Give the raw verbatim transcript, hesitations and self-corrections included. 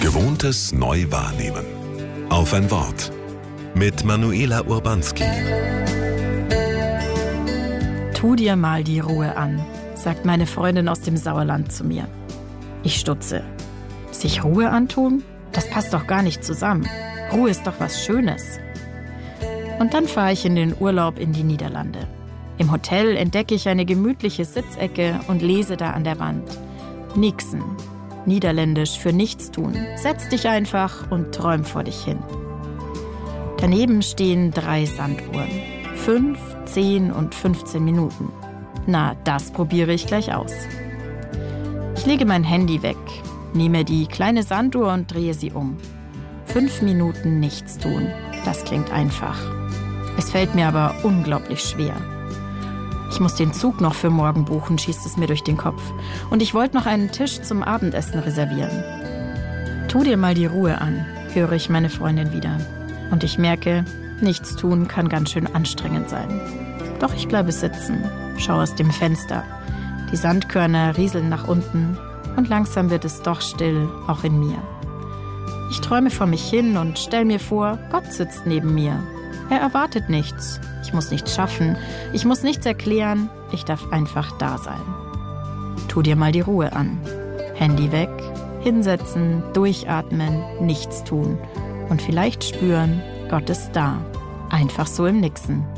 Gewohntes neu wahrnehmen. Auf ein Wort. Mit Manuela Urbanski. Tu dir mal die Ruhe an, sagt meine Freundin aus dem Sauerland zu mir. Ich stutze. Sich Ruhe antun? Das passt doch gar nicht zusammen. Ruhe ist doch was Schönes. Und dann fahre ich in den Urlaub in die Niederlande. Im Hotel entdecke ich eine gemütliche Sitzecke und lese da an der Wand: Niksen, niederländisch für Nichtstun. Setz dich einfach und träum vor dich hin. Daneben stehen drei Sanduhren. Fünf, zehn und fünfzehn Minuten. Na, das probiere ich gleich aus. Ich lege mein Handy weg, nehme die kleine Sanduhr und drehe sie um. Fünf Minuten nichts tun. Das klingt einfach. Es fällt mir aber unglaublich schwer. Ich muss den Zug noch für morgen buchen, schießt es mir durch den Kopf. Und ich wollte noch einen Tisch zum Abendessen reservieren. Tu dir mal die Ruhe an, höre ich meine Freundin wieder. Und ich merke, nichts tun kann ganz schön anstrengend sein. Doch ich bleibe sitzen, schaue aus dem Fenster. Die Sandkörner rieseln nach unten und langsam wird es doch still, auch in mir. Ich träume vor mich hin und stelle mir vor, Gott sitzt neben mir. Er erwartet nichts. Ich muss nichts schaffen. Ich muss nichts erklären. Ich darf einfach da sein. Tu dir mal die Ruhe an. Handy weg, hinsetzen, durchatmen, nichts tun. Und vielleicht spüren, Gott ist da. Einfach so im Nixen.